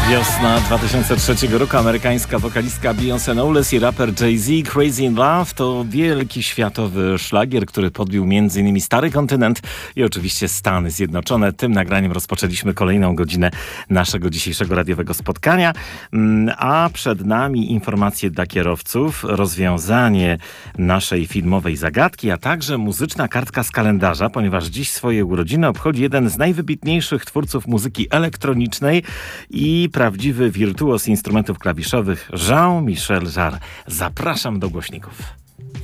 Wiosna 2003 roku, amerykańska wokalistka Beyoncé Knowles i raper Jay-Z Crazy in Love to wielki światowy szlagier, który podbił m.in. Stary Kontynent i oczywiście Stany Zjednoczone. Tym nagraniem rozpoczęliśmy kolejną godzinę naszego dzisiejszego radiowego spotkania, a przed nami informacje dla kierowców, rozwiązanie naszej filmowej zagadki, a także muzyczna kartka z kalendarza, ponieważ dziś swoje urodziny obchodzi jeden z najwybitniejszych twórców muzyki elektronicznej i prawdziwy wirtuos instrumentów klawiszowych Jean-Michel Jarre. Zapraszam do głośników.